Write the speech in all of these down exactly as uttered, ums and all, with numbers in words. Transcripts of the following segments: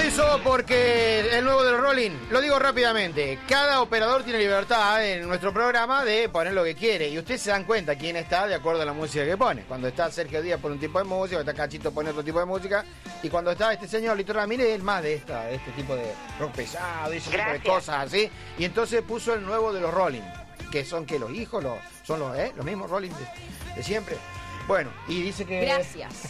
eso porque el nuevo del Rolling, lo digo rápidamente, cada operador tiene libertad en nuestro programa de poner lo que quiere y ustedes se dan cuenta quién está de acuerdo a la música que pone. Cuando está Sergio Díaz pone un tipo de música, cuando está Cachito pone otro tipo de música y cuando está este señor Lito Ramírez es más de esta, de este tipo de rock pesado y ese tipo de cosas así. Y entonces puso el nuevo de los Rolling, que son que los hijos, los, son los, ¿eh? los mismos Rolling de, de siempre. Bueno, y dice que... Gracias.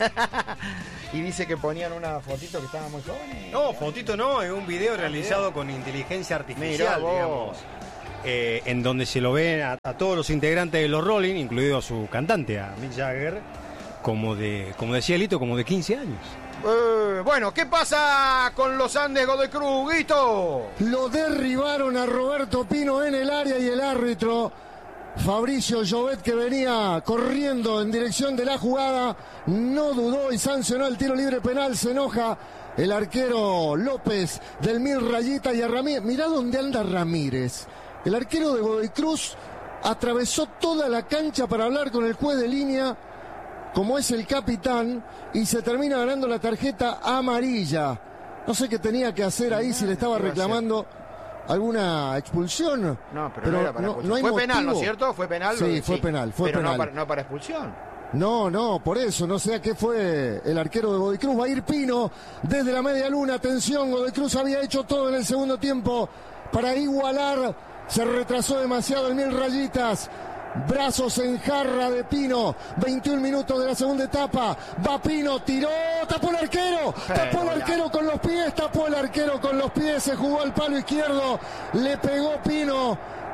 Y dice que ponían una fotito que estaban muy jóvenes. No, fotito no, es un video realizado con inteligencia artificial, digamos. Eh, en donde se lo ven a, a todos los integrantes de los Rolling, incluido a su cantante, a Mick Jagger, como de, como decía Lito, como de quince años. Eh, bueno, ¿qué pasa con los Andes Godoy Cruz, Guito? Lo derribaron a Roberto Pino en el área y el árbitro Fabricio Llobet, que venía corriendo en dirección de la jugada, no dudó y sancionó el tiro libre penal. Se enoja el arquero López del Mil Rayita y a Ramírez. Mirá dónde anda Ramírez. El arquero de Godoy Cruz atravesó toda la cancha para hablar con el juez de línea, como es el capitán, y se termina ganando la tarjeta amarilla. No sé qué tenía que hacer ahí, si le estaba reclamando alguna expulsión. No, pero, pero no era para no, expulsión. no hay fue motivo. penal, ¿no es cierto? Fue penal. Sí, lo, fue sí. penal, fue pero penal. No para, no para expulsión. No, no, por eso, no sé a qué fue el arquero de Godoy Cruz. Va a ir Pino desde la media luna. Atención, Godoy Cruz había hecho todo en el segundo tiempo para igualar. Se retrasó demasiado el Mil Rayitas. Brazos en jarra de Pino. veintiún minutos de la segunda etapa. Va Pino, tiró, tapó el arquero. Tapó el arquero con los pies, tapó el arquero con los pies. Se jugó al palo izquierdo. Le pegó Pino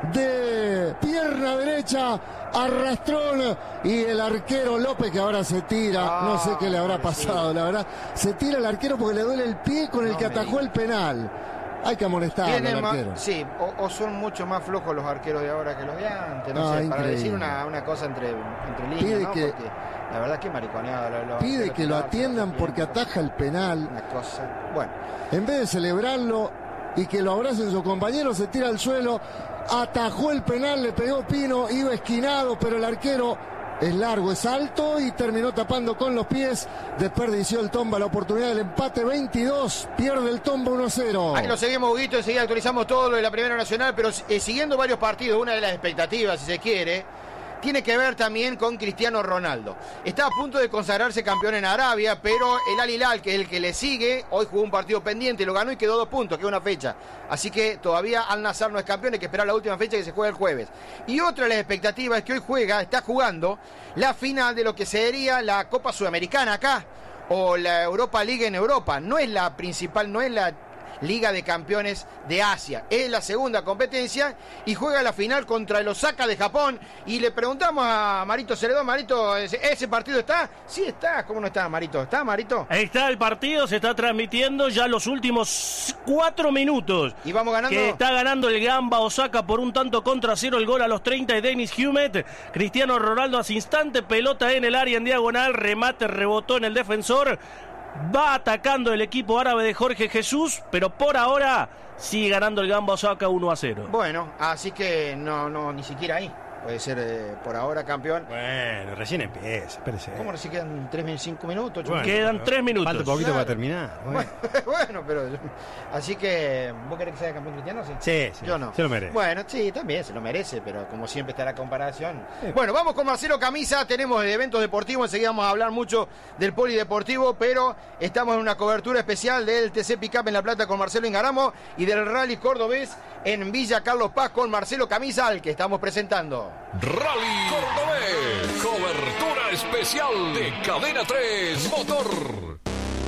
de pierna derecha, arrastrón, y el arquero López, que ahora se tira, no sé qué le habrá pasado, la verdad. Se tira el arquero porque le duele el pie con el que atajó el penal. Hay que amonestar al arquero. Sí, o, o son mucho más flojos los arqueros de ahora que los de antes, no, No, sé, increíble. para decir una, una cosa entre, entre líneas, Pide ¿no? que- Porque la verdad es que mariconeado. Lo, lo, Pide lo que lo tiraba, atiendan lo porque tiempo, ataja el penal. Una cosa, bueno. En vez de celebrarlo y que lo abracen sus compañeros, se tira al suelo. Atajó el penal, le pegó Pino, iba esquinado, pero el arquero es largo, es alto y terminó tapando con los pies. Desperdició el Tomba la oportunidad del empate. Veintidós, pierde el Tomba uno a cero. Ahí lo seguimos, Huguito, enseguida actualizamos todo lo de la Primera Nacional, pero eh, siguiendo varios partidos, una de las expectativas, si se quiere, tiene que ver también con Cristiano Ronaldo. Está a punto de consagrarse campeón en Arabia, pero el Al Hilal, que es el que le sigue, hoy jugó un partido pendiente, lo ganó y quedó dos puntos, queda una fecha. Así que todavía Al Nassr no es campeón, hay que esperar la última fecha que se juega el jueves. Y otra de las expectativas es que hoy juega, está jugando la final de lo que sería la Copa Sudamericana acá, o la Europa League en Europa. No es la principal, no es la Liga de Campeones de Asia, es la segunda competencia y juega la final contra el Osaka de Japón. Y le preguntamos a Marito Celedón: Marito, ¿ese, ese partido está? Sí está. ¿Cómo no está, Marito? ¿Está, Marito? Ahí está el partido, se está transmitiendo ya los últimos cuatro minutos. Y vamos ganando. Que está ganando el Gamba Osaka por un tanto contra cero, el gol a los treinta de Dennis Humet. Cristiano Ronaldo hace instante, pelota en el área en diagonal, remate, rebotó en el defensor. Va atacando el equipo árabe de Jorge Jesús, pero por ahora sigue ganando el Gamba Osaka uno a cero. Bueno, así que no, no, ni siquiera ahí. Puede ser eh, por ahora campeón. Bueno, recién empieza, espérese. ¿Cómo no se quedan tres, cinco minutos? Bueno, Quedan tres minutos. Falta poquito Claro. para terminar. Bueno. Bueno, pero así que ¿vos querés que sea campeón Cristiano? Sí, Sí, sí, yo no. se lo merece. Bueno, sí, también se lo merece, pero como siempre está la comparación. Bueno, vamos con Marcelo Camisa, tenemos eventos deportivos, enseguida vamos a hablar mucho del polideportivo, pero estamos en una cobertura especial del T C Pickup en La Plata con Marcelo Ingaramo y del Rally Cordobés en Villa Carlos Paz con Marcelo Camisa, al que estamos presentando. Rally Cordobés, cobertura especial de Cadena tres Motor.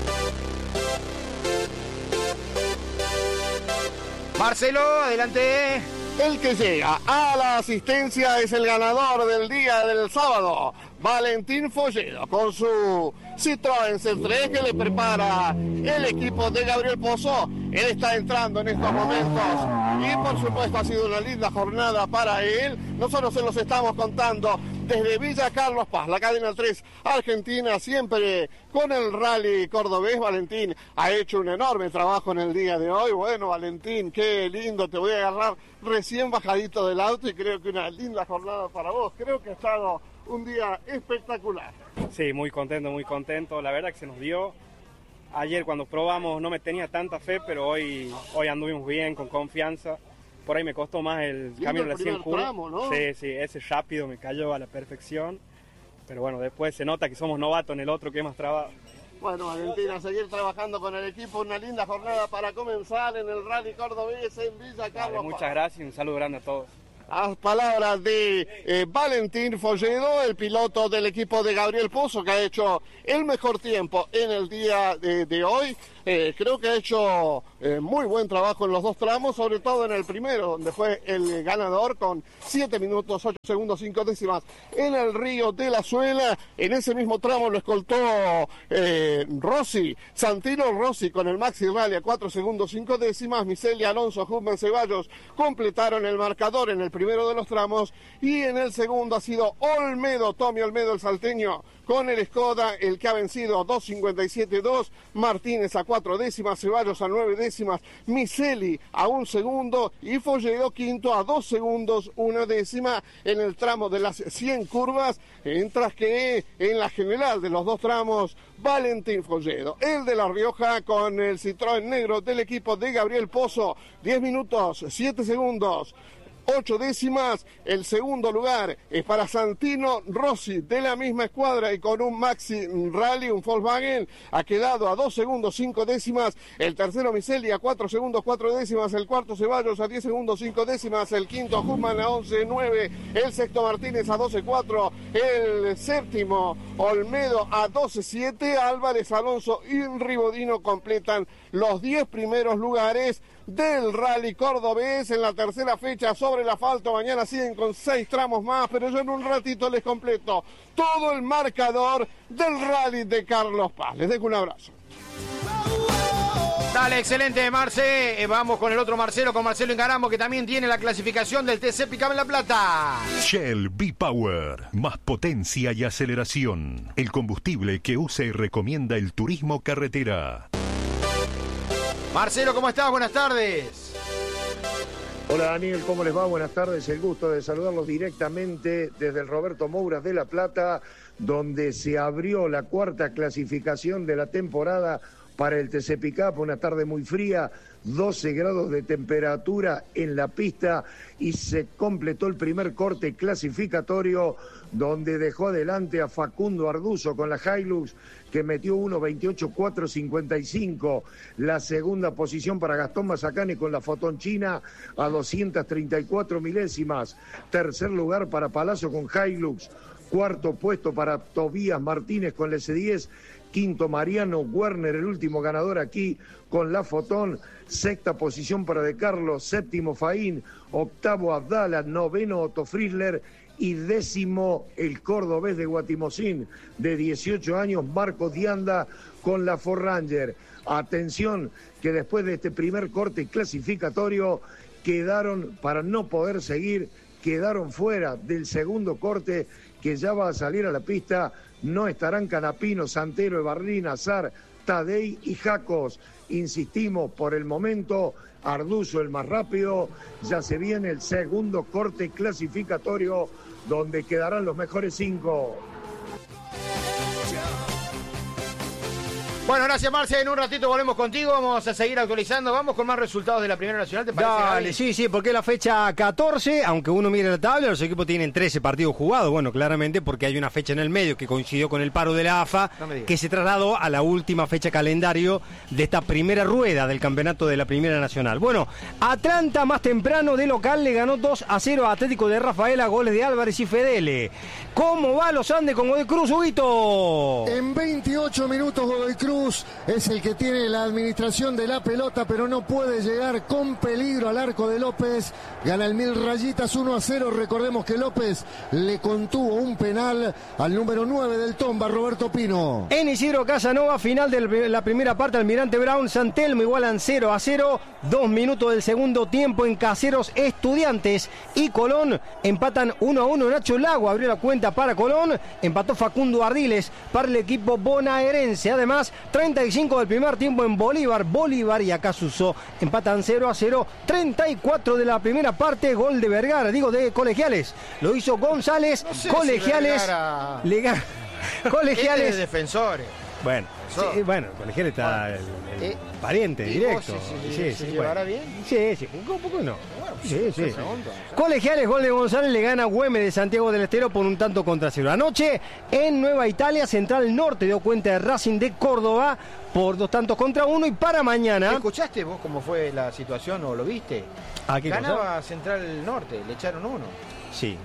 Marcelo, adelante. El que llega a la asistencia es el ganador del día del sábado, Valentín Folledo, con su Citroën C tres que le prepara el equipo de Gabriel Pozo. Él está entrando en estos momentos y por supuesto ha sido una linda jornada para él. Nosotros se los estamos contando desde Villa Carlos Paz, la cadena tres Argentina, siempre con el Rally Cordobés. Valentín ha hecho un enorme trabajo en el día de hoy. Bueno, Valentín, qué lindo, te voy a agarrar recién bajadito del auto y creo que una linda jornada para vos. Creo que ha estado un día espectacular. Sí, muy contento, muy contento. La verdad que se nos dio. ayer cuando probamos no me tenía tanta fe, pero hoy, hoy anduvimos bien, con confianza. Por ahí me costó más el Viendo camino el de la cien primer curvas. tramo, ¿no? Sí, sí, ese rápido me cayó a la perfección. Pero bueno, después se nota que somos novatos en el otro que hemos trabajado. Bueno, Valentín, a seguir trabajando con el equipo. Una linda jornada para comenzar en el Rally Cordobés en Villa Carlos Vale, muchas Paz. gracias y un saludo grande a todos. Las palabras de eh, Valentín Folledo, el piloto del equipo de Gabriel Pozo, que ha hecho el mejor tiempo en el día de, de hoy. Eh, creo que ha hecho eh, muy buen trabajo en los dos tramos, sobre todo en el primero, donde fue el ganador con siete minutos, ocho segundos, cinco décimas en el Río de la Suela. En ese mismo tramo lo escoltó eh, Rossi, Santino Rossi con el Maxi Rally a cuatro segundos, cinco décimas. Miseli, Alonso, Hubman, Ceballos completaron el marcador en el primero de los tramos, y en el segundo ha sido Olmedo, Tommy Olmedo, el salteño, con el Skoda, el que ha vencido dos cincuenta y siete dos, Martínez a cuatro décimas, Ceballos a nueve décimas, Miseli a un segundo y Folledo quinto a dos segundos, una décima en el tramo de las cien curvas, mientras que en la general de los dos tramos, Valentín Folledo, el de La Rioja, con el Citroën negro del equipo de Gabriel Pozo, diez minutos, siete segundos, ocho décimas. El segundo lugar es para Santino Rossi, de la misma escuadra y con un Maxi Rally, un Volkswagen, ha quedado a dos segundos, cinco décimas. El tercero Miseli a cuatro segundos, cuatro décimas. El cuarto Ceballos a diez segundos, cinco décimas. El quinto Hubman a once nueve. El sexto Martínez a doce cuatro. El séptimo Olmedo a doce siete. Álvarez, Alonso y Ribodino completan los diez primeros lugares del Rally Cordobés en la tercera fecha sobre el asfalto. Mañana siguen con seis tramos más, pero yo en un ratito les completo todo el marcador del Rally de Carlos Paz. Les dejo un abrazo. Dale, excelente, Marce. Eh, vamos con el otro Marcelo, con Marcelo Ingaramo, que también tiene la clasificación del T C Pickup en La Plata. Shell V-Power, más potencia y aceleración. El combustible que usa y recomienda el turismo carretera. Marcelo, ¿cómo estás? Buenas tardes. Hola Daniel, ¿cómo les va? Buenas tardes, el gusto de saludarlos directamente desde el Roberto Mouras de La Plata, donde se abrió la cuarta clasificación de la temporada para el T C Pickup. Una tarde muy fría, doce grados de temperatura en la pista, y se completó el primer corte clasificatorio, donde dejó adelante a Facundo Arduzo con la Hilux, que metió uno veintiocho cuatro cincuenta y cinco. La segunda posición para Gastón Mazacane con la Fotón China a doscientas treinta y cuatro milésimas. Tercer lugar para Palazzo con Hilux. Cuarto puesto para Tobías Martínez con la S diez. Quinto Mariano Werner, el último ganador aquí con la Fotón. Sexta posición para De Carlos. Séptimo Faín. Octavo Abdala. Noveno Otto Friedler. Y décimo el cordobés de Guatimozín, de dieciocho años, Marcos Dianda con la Ford Ranger. Atención, que después de este primer corte clasificatorio quedaron, para no poder seguir, quedaron fuera del segundo corte, que ya va a salir a la pista. No estarán Canapino, Santero, Ebarlín, Azar, Tadei y Jacos. Insistimos, por el momento, Arduzo el más rápido. Ya se viene el segundo corte clasificatorio, donde quedarán los mejores cinco. Bueno, gracias, Marce. En un ratito volvemos contigo. Vamos a seguir actualizando. Vamos con más resultados de la Primera Nacional. ¿Te parece, Dale, Gaby? sí, sí, porque la fecha catorce, aunque uno mire la tabla, los equipos tienen trece partidos jugados. Bueno, claramente porque hay una fecha en el medio que coincidió con el paro de la A F A, No me digas. que se trasladó a la última fecha calendario de esta primera rueda del campeonato de la Primera Nacional. Bueno, Atlanta más temprano de local le ganó dos a cero a Atlético de Rafaela, goles de Álvarez y Fedele. ¿Cómo va los Andes con Godoy Cruz, Huguito? En veintiocho minutos Godoy Cruz es el que tiene la administración de la pelota, pero no puede llegar con peligro al arco de López. Gana el Mil Rayitas uno a cero. Recordemos que López le contuvo un penal al número nueve del Tomba, Roberto Pino. En Isidro Casanova, final de la primera parte, Almirante Brown, San Telmo igualan cero a cero. Dos minutos del segundo tiempo en Caseros, Estudiantes y Colón empatan uno a uno. Nacho Lago abrió la cuenta para Colón. Empató Facundo Ardiles para el equipo bonaerense. Además, treinta y cinco del primer tiempo en Bolívar. Bolívar y Acasuso empatan cero a cero. treinta y cuatro de la primera parte, gol de Vergara, digo de Colegiales. Lo hizo González. No sé Colegiales si Vergara- le gana. Colegiales. Este es de Defensores. Bueno, sí, bueno, Colegial está Bueno, el, el eh, pariente ¿y directo. vos se- se- sí, se sí, llevará bueno. bien? Sí, sí, un poco no. Sí, sí. pregunto. Colegiales, gol de González, le gana Güemes de Santiago del Estero por un tanto contra cero. Anoche, en Nueva Italia, Central Norte dio cuenta de Racing de Córdoba por dos tantos contra uno. Y para mañana... ¿Escuchaste vos cómo fue la situación o lo viste? ¿A qué Ganaba cosa? Central Norte, le echaron uno. Sí,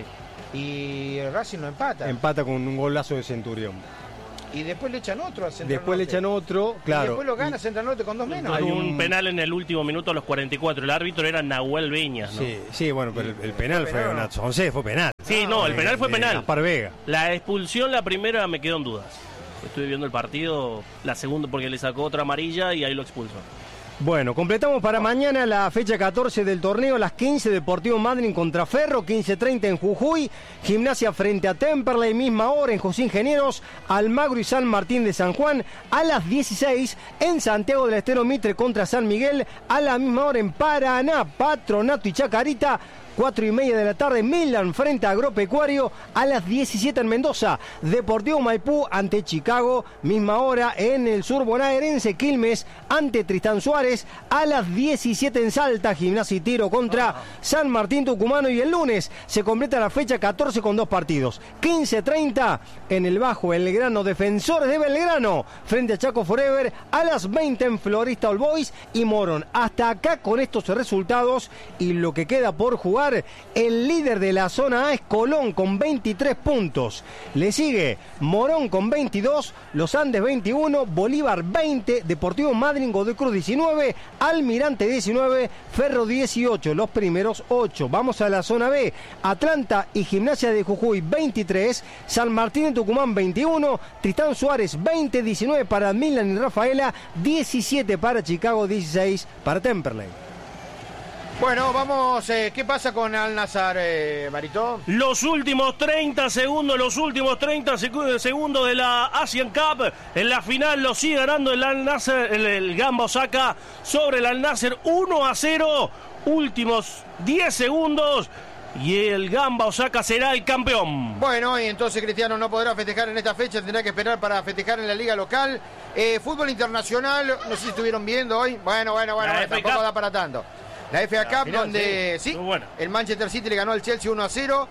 Y Racing lo empata. empata con un golazo de Centurión. Y después le echan otro a Central Después le Norte. echan otro, claro. Y después lo gana Y- Central Norte con dos menos. Hay Hay un, un- penal en el último minuto a los cuarenta y cuatro. El árbitro era Nahuel Viñas, ¿no? Sí, sí, bueno, pero el, el penal ¿Fue fue penal o no? una once, fue penal. Sí, no, el penal fue De penal. Gaspar Vega. La expulsión, la primera, me quedó en dudas. Estuve viendo el partido, la segunda porque le sacó otra amarilla y ahí lo expulsó. Bueno, completamos para mañana la fecha catorce del torneo, a las quince, Deportivo Madryn contra Ferro, quince treinta en Jujuy, Gimnasia frente a Temperley, misma hora en José Ingenieros, Almagro y San Martín de San Juan, a las dieciséis en Santiago del Estero, Mitre contra San Miguel, a la misma hora en Paraná, Patronato y Chacarita, cuatro y media de la tarde, Milan frente a Agropecuario, a las diecisiete en Mendoza, Deportivo Maipú ante Chicago, misma hora en el sur bonaerense, Quilmes ante Tristán Suárez, a las diecisiete en Salta, Gimnasia y Tiro contra San Martín Tucumano, y el lunes se completa la fecha catorce con dos partidos, quince treinta en el Bajo Belgrano, Defensores de Belgrano frente a Chaco Forever, a las veinte en Florista All Boys y Morón. Hasta acá con estos resultados y lo que queda por jugar. El líder de la zona A es Colón con veintitrés puntos. Le sigue Morón con veintidós, Los Andes veintiuno, Bolívar veinte, Deportivo Madryn, Godoy Cruz diecinueve, Almirante diecinueve, Ferro dieciocho, los primeros ocho. Vamos a la zona B. Atlanta y Gimnasia de Jujuy veintitrés, San Martín y Tucumán veintiuno, Tristán Suárez veinte, diecinueve para Milan y Rafaela, diecisiete para Chicago, dieciséis para Temperley. Bueno, vamos, eh, ¿qué pasa con Al Nassr, eh, Marito? Los últimos treinta segundos, los últimos treinta secu- segundos de la Asian Cup. En la final lo sigue ganando el Al Nassr, el, el Gamba Osaka sobre el Al Nassr uno a cero. Últimos diez segundos y el Gamba Osaka será el campeón. Bueno, y entonces Cristiano no podrá festejar en esta fecha, tendrá que esperar para festejar en la liga local. Eh, fútbol internacional, no sé si estuvieron viendo hoy. Bueno, bueno, bueno, La bueno F A tampoco Cup. da para tanto. La F A Cup, final, donde sí, sí, muy buena. el Manchester City le ganó al Chelsea uno a cero.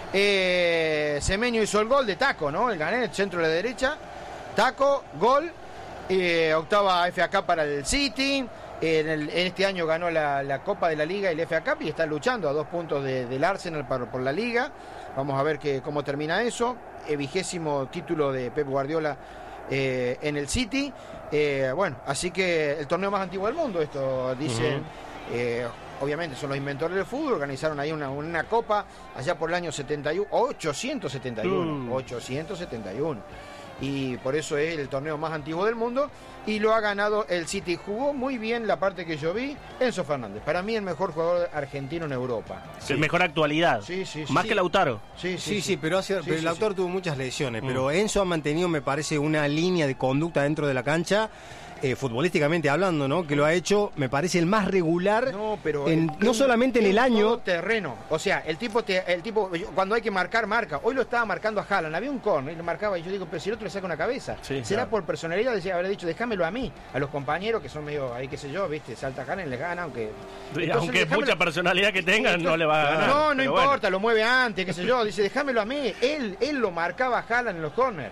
Eh, Semenyo hizo el gol de Taco, ¿no? El gané, el centro de la derecha. Taco, gol. Eh, octava F A Cup para el City. En, el- en este año ganó la, la Copa de la Liga y la F A Cup y está luchando a dos puntos de- del Arsenal por, por la Liga. Vamos a ver que, cómo termina eso. El vigésimo título de Pep Guardiola eh, en el City. Eh, bueno, así que el torneo más antiguo del mundo, esto dicen. Eh, obviamente son los inventores del fútbol, organizaron ahí una, una copa allá por el año setenta y uno, ochocientos setenta y uno, Mm. ochocientos setenta y uno. Y por eso es el torneo más antiguo del mundo y lo ha ganado el City. Jugó muy bien la parte que yo vi, Enzo Fernández. Para mí el mejor jugador argentino en Europa. El mejor actualidad. Sí, sí, sí. Más Sí. que Lautaro. Sí, Sí, sí, pero, hace, Sí, pero sí, el autor sí. tuvo muchas lesiones, Mm. pero Enzo ha mantenido, me parece, una línea de conducta dentro de la cancha, eh, futbolísticamente hablando, ¿no? Que lo ha hecho, me parece, el más regular, No, pero en- el- no solamente en el año. terreno, o sea, el tipo, te, el tipo cuando hay que marcar marca. Hoy lo estaba marcando a Haaland, había un corner y lo marcaba y yo digo, pero si el otro le saca una cabeza, Sí, será claro. por personalidad, decía, habrá dicho, déjamelo a mí, a los compañeros que son medio ahí qué sé yo, viste, salta Haaland le gana, aunque Sí, Entonces, aunque déjamelo- mucha personalidad que tengan, no le va a ganar. No, no Pero importa, bueno. lo mueve antes, qué sé yo, dice, déjamelo a mí, él, él lo marcaba a Haaland en los corners.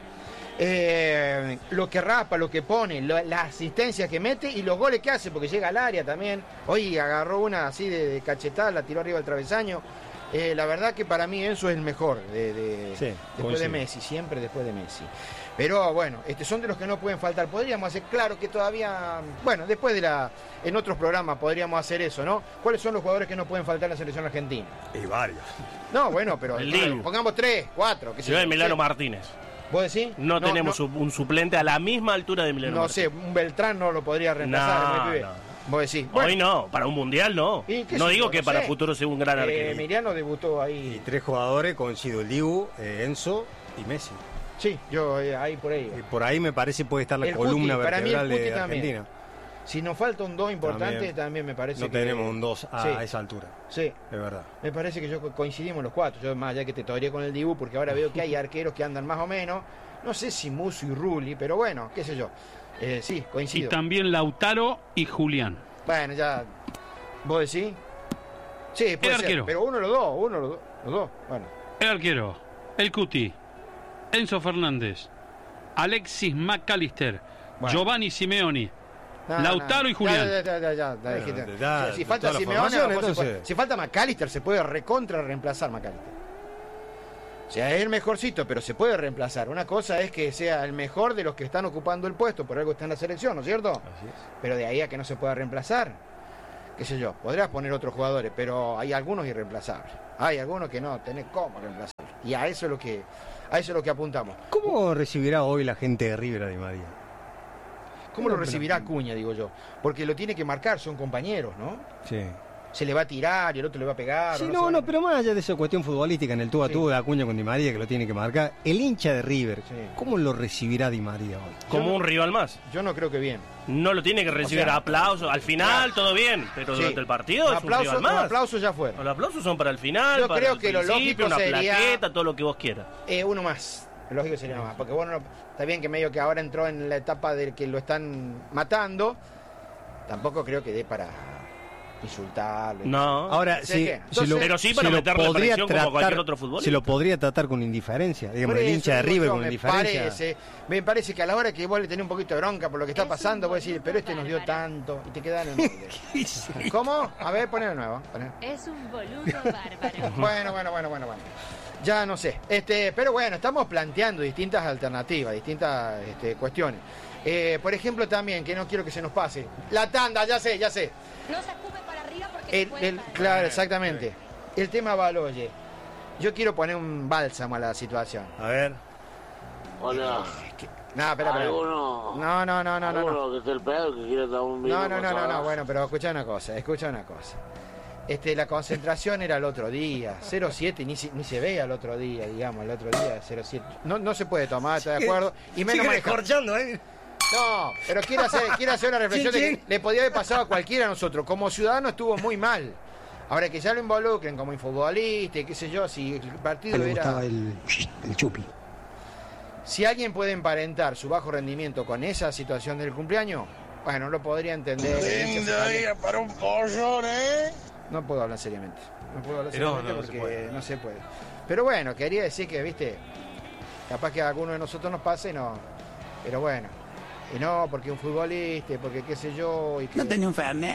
Eh, lo que rapa, lo que pone, lo- la asistencia que mete y los goles que hace, porque llega al área también. Hoy agarró una así de, de cachetada, la tiró arriba del travesaño. Eh, la verdad que para mí Enzo es el mejor de, de- Sí, después coincido. de Messi, siempre después de Messi. Pero bueno, este son de los que no pueden faltar. Podríamos hacer, claro que todavía, bueno, después de la, en otros programas podríamos hacer eso, ¿no? ¿Cuáles son los jugadores que no pueden faltar en la selección argentina? Y varios. No, bueno, pero El claro, Dibu. pongamos tres, cuatro. qué sé Yo de yo, Milano sí. Martínez. ¿Vos decís? No, tenemos un- un suplente a la misma altura de Milano No Martínez. sé, un Beltrán no lo podría reemplazar. No, mi pibe. no. Vos decís. Hoy no, para un mundial no. ¿Y qué No sé digo yo? que No para sé. futuro sea un gran eh, arquero. Emiliano debutó Y ahí. tres jugadores, coincido, el Dibu, eh, Enzo y Messi. Sí, yo eh, ahí por ahí. Y por ahí me parece puede estar la El columna Cuti, para mí el vertebral Cuti de también. Argentina. Si nos falta un dos importante, también, también me parece no que... No tenemos un dos a, sí. a esa altura. Sí. Es verdad. Me parece que yo coincidimos los cuatro. Yo más allá que te toreé con el Dibu, porque ahora veo que hay arqueros que andan más o menos. No sé si Musso y Rulli, pero bueno, qué sé yo. Eh, sí, coincido. Y también Lautaro y Julián. Bueno, ya... ¿Vos decís? Sí, puede el ser. arquero. Pero uno los dos, uno los dos. Los dos, bueno. El arquero, el Cuti, Enzo Fernández, Alexis McAllister, bueno. Giovanni Simeoni, no, Lautaro no. y Julián. Ya, ya, ya, ya, ya, ya, ya, ya. Si, si falta Simeone, entonces... si falta McAllister, se puede recontra reemplazar McAllister. O sea, es el mejorcito, pero se puede reemplazar. Una cosa es que sea el mejor de los que están ocupando el puesto, por algo está en la selección, ¿no es cierto? Así es. Pero de ahí a que no se pueda reemplazar, qué sé yo, podrás poner otros jugadores, pero hay algunos irreemplazables. Hay algunos que no tenés cómo reemplazar. Y a eso es lo que, a eso es lo que apuntamos. ¿Cómo recibirá hoy la gente de River a Di María? ¿Cómo lo recibirá Acuña, digo yo? Porque lo tiene que marcar, son compañeros, ¿no? Sí. Se le va a tirar y el otro le va a pegar. Sí, no, no, no, no, pero más allá de esa cuestión futbolística, en el tú a tú de Acuña con Di María, que lo tiene que marcar, el hincha de River, sí. ¿Cómo lo recibirá Di María hoy? Como no, un rival más. Yo no creo que bien. No lo tiene que recibir, o sea, aplausos. Al final, claro, todo bien, pero sí, durante el partido es aplausos, un rival más. Los aplausos ya fueron. Los aplausos son para el final, yo para creo el que lo lógico una sería... plaqueta, todo lo que vos quieras. Eh, uno más. Lo lógico sería uno más. Porque bueno, está bien que medio que ahora entró en la etapa de que lo están matando. Tampoco creo que dé para insultarlo. No. Ahora, sí, Entonces, lo, pero sí para meterle presión tratar, como cualquier otro futbolista. Se lo podría tratar con indiferencia, digamos, el hincha de River con me indiferencia. Parece, me parece que a la hora que vos le tenés un poquito de bronca por lo que está pasando, vos decís, pero este nos dio tanto, y te queda en el molde. ¿Cómo? A ver, poné de nuevo. Poné. Es un boludo bárbaro. Bueno, bueno, bueno, bueno, bueno. Ya no sé. Este, pero bueno, estamos planteando distintas alternativas, distintas este, cuestiones. Eh, por ejemplo, también, que no quiero que se nos pase. La tanda, ya sé, ya sé. No se escupe para arriba porque el, se puede el, parar. Claro, exactamente. El tema Baloye. Yo quiero poner un bálsamo a la situación. A ver. Hola. Eh, que, no, espera, espera. ¿Alguno, no, no, no, no, ¿alguno no. que esté el pedo que quiere dar un vino? No, no, no, no, no, bueno, pero escucha una cosa, escucha una cosa. Este, la concentración era el otro día, cero siete, ni, ni se ve al otro día, digamos, el otro día cero siete. No, no se puede tomar, ¿estás de acuerdo? Y menos corchando, ¿eh? No, pero quiero hacer, quiero hacer una reflexión de que le podía haber pasado a cualquiera de nosotros. Como ciudadano estuvo muy mal. Ahora que ya lo involucren como futbolista y qué sé yo, si el partido me era... gustaba el, el chupi. Si alguien puede emparentar su bajo rendimiento con esa situación del cumpleaños, bueno, lo podría entender. Lindo día para un pollón, ¿eh? No puedo hablar seriamente. No puedo hablar Pero seriamente no, no porque se puede. no se puede. Pero bueno, quería decir que, viste, capaz que a alguno de nosotros nos pase y no. Pero bueno. Y no, porque un futbolista, porque qué sé yo. Y que... No tenía un Fernet.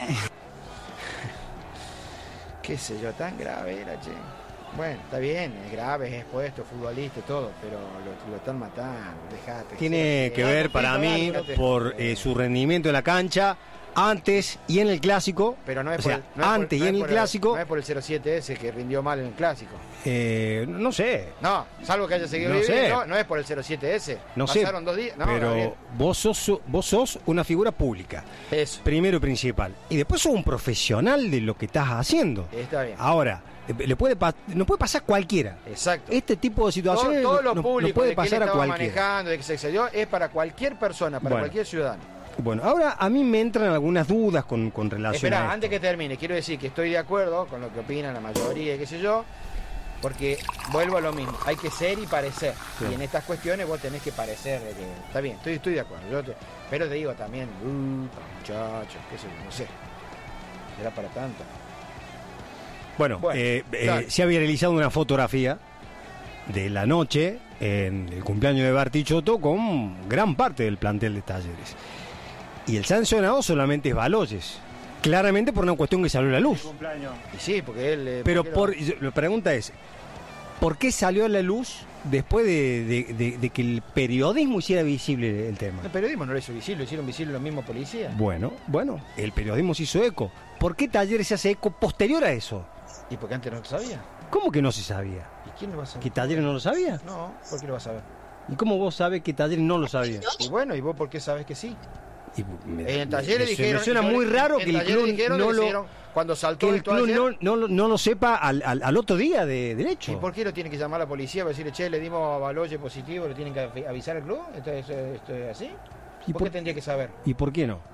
Qué sé yo, tan grave era, che. Bueno, está bien, es grave, es expuesto, futbolista y todo, pero lo, lo están matando, dejate. Tiene que ver para mí por eh, su rendimiento en la cancha antes y en el clásico. Pero no es o por sea, el, no es antes por, y en no el por clásico. No es por el cero siete ese que rindió mal en el clásico. Eh, no sé. No, salvo que haya seguido No viviendo, sé. no es por el cero siete ese. No Pasaron sé. dos días. No, pero Gabriel. vos sos, vos sos una figura pública. Eso. Primero y principal. Y después sos un profesional de lo que estás haciendo. Está bien. Ahora, le puede pa- no puede pasar a cualquiera. Exacto. Este tipo de situaciones todo, todo lo no, público no puede de que él pasar a estaba cualquiera. manejando, de que se excedió, es para cualquier persona, para Bueno. cualquier ciudadano. Bueno, ahora a mí me entran algunas dudas con, con relación a Espera, esto. antes que termine, quiero decir que estoy de acuerdo con lo que opinan la mayoría y qué sé yo, porque vuelvo a lo mismo, hay que ser y parecer. Sí. Y en estas cuestiones vos tenés que parecer de que está bien, estoy, estoy de acuerdo. Yo te- pero te digo también, uh, muchachos, qué sé yo, no sé. Era para tanto. Bueno, Bueno, eh, eh, dale. se había realizado una fotografía de la noche en el cumpleaños de Bartichotto con gran parte del plantel de Talleres. Y el sancionado solamente es Baloyes. Claramente por una cuestión que salió a la luz. Y sí, porque él... eh, Pero ¿por qué por, lo- y yo- la pregunta es, ¿por qué salió a la luz después de, de- de- de que el periodismo hiciera visible el tema? El periodismo no lo hizo visible, lo hicieron visible los mismos policías. Bueno, bueno, el periodismo se hizo eco. ¿Por qué Talleres se hace eco posterior a eso? ¿Y porque antes no lo sabía? ¿Cómo que no se sabía? ¿Y quién lo va a saber? ¿Que Talleres no lo sabía? No, ¿por qué lo va a saber? ¿Y cómo vos sabés que Talleres no lo sabía? Y bueno, ¿y vos por qué sabes que sí? Y me- En me- Talleres me- dijeron... me suena en muy raro en que el Talleres club dijeron no que lo, hicieron cuando saltó que el esto club ayer. no, no, lo- no lo sepa al, al, al otro día de, del ¿Y hecho. por qué lo tiene que llamar la policía para decirle, che, le dimos a Baloye positivo, le tienen que avi- avisar al club? ¿Esto es, esto es así? ¿Y ¿Por por- qué tendría que saber? ¿Y por qué no?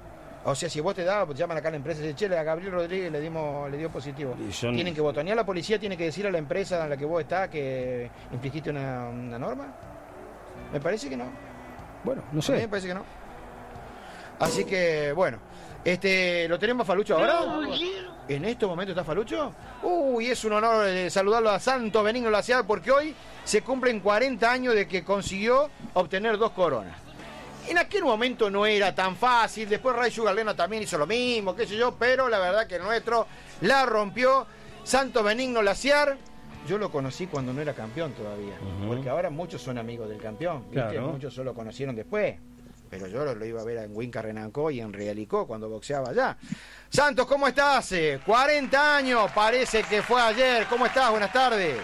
O sea, si vos te das, pues llaman acá a la empresa y dicen, che, a Gabriel Rodríguez le dimos, le dio positivo. Son... ¿Tienen que botonear? ¿La policía tiene que decir a la empresa en la que vos estás que infringiste una, una norma? Me parece que no. Bueno, no sé. A mí me parece que no. Así que, bueno. Este, ¿lo tenemos a Falucho ahora? ¿En este momento está Falucho? Uy, es un honor eh, saludarlo a Santos Benigno Laciar, porque hoy se cumplen cuarenta años de que consiguió obtener dos coronas. En aquel momento no era tan fácil, después Ray Sugar Lena también hizo lo mismo, qué sé yo, pero la verdad que el nuestro la rompió. Santos Benigno Laciar, yo lo conocí cuando no era campeón todavía, uh-huh. porque ahora muchos son amigos del campeón, ¿viste? Claro. Muchos solo lo conocieron después, pero yo lo, lo iba a ver en Winca Renancó y en Realicó cuando boxeaba allá. Santos, ¿cómo estás? cuarenta años, parece que fue ayer. ¿Cómo estás? Buenas tardes.